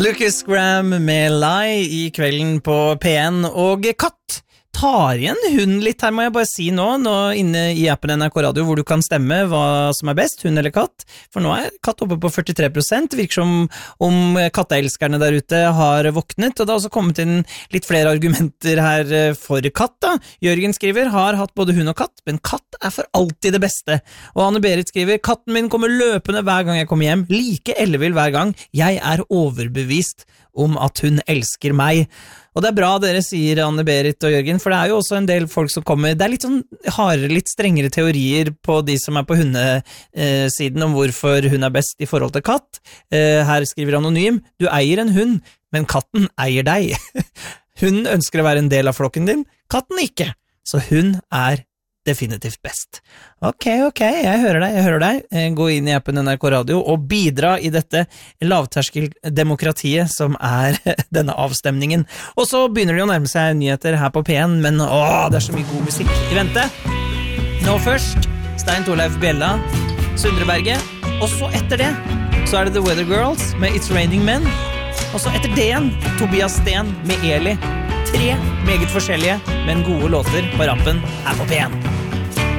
Lucas Graham med Lie I kvelden på P1, og katt tar igjen hund litt her, må jeg bare si nå inne I appen NRK Radio, hvor du kan stemme hva som best, hund eller katt, for nå katt oppe på 43%, det virker som om katteelskerne der ute har våknet, og det har også kommet inn litt flere argumenter her for katt da. Jørgen skriver, har hatt både hund og katt, men katt for alltid det beste, og Anne-Berit skriver, katten min kommer løpende hver gang jeg kommer hjem, like ellevill hver gang, jeg overbevist om at hun elsker meg. Og det bra dere sier, Anne-Berit og Jørgen, for det jo også en del folk som kommer, det litt sånn hardere, litt strengere teorier på de som på hundesiden om hvorfor hun best I forhold til katt. Her skriver Anonym, du eier en hund, men katten eier deg. Hunden ønsker å være en del av flokken din, katten ikke. Så hun definitivt best. Ok, jeg hører deg. Gå inn I appen NRK Radio og bidra I dette lavterskeldemokratiet som denne avstemningen. Og så begynner det å nærme seg nyheter her på P1, men det så mye god musikk I vente. Nå først, Stein Torleif Bjella, Sundreberget, og så etter det, så det The Weather Girls med It's Raining Men, og så etter det igjen, Tobias Sten med Eli. 3 meget forskjellige, men gode låter på rappen her på P1.